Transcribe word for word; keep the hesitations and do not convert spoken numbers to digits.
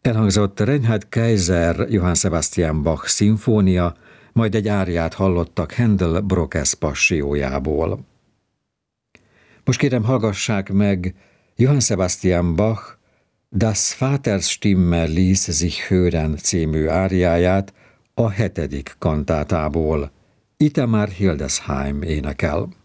Elhangzott Reinhard Kaiser Johann Sebastian Bach szimfónia, majd egy áriát hallottak Handel Brokesz passiójából. Most kérem, hallgassák meg Johann Sebastian Bach Das Vaters Stimme ließ sich hören című áriáját a hetedik kantátából. Itamar Hildesheim énekel.